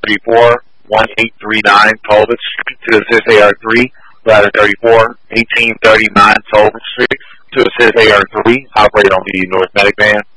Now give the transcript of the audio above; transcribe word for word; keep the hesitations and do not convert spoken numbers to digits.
three four, one eight three nine Tolbert Street. To assist A R three, ladder thirty-four, eighteen thirty-nine Tolbert Street. To assist A R three, operate on the North Medic Van.